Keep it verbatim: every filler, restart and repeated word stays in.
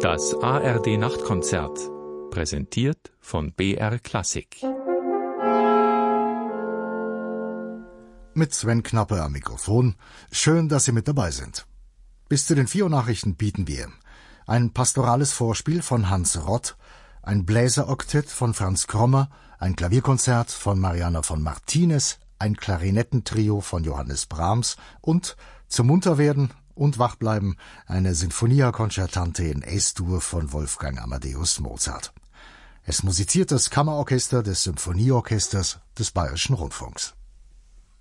Das A R D-Nachtkonzert, präsentiert von B R Klassik. Mit Sven Knappe am Mikrofon. Schön, dass Sie mit dabei sind. Bis zu den vier Uhr Nachrichten bieten wir ein pastorales Vorspiel von Hans Rott, ein Bläseroktett von Franz Krommer, ein Klavierkonzert von Mariana von Martinez, ein Klarinettentrio von Johannes Brahms und zum Munterwerden und Wachbleiben eine Sinfonia Concertante in Es-Dur von Wolfgang Amadeus Mozart. Es musiziert das Kammerorchester des Symphonieorchesters des Bayerischen Rundfunks.